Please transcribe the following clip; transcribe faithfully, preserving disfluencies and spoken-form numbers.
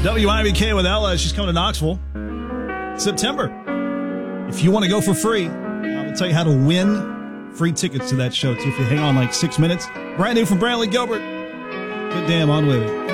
W I B K with Ella. She's coming to Knoxville. September. If you want to go for free, I will tell you how to win free tickets to that show, too, if you hang on like six minutes. Brand new from Brantley Gilbert. Good damn on with it.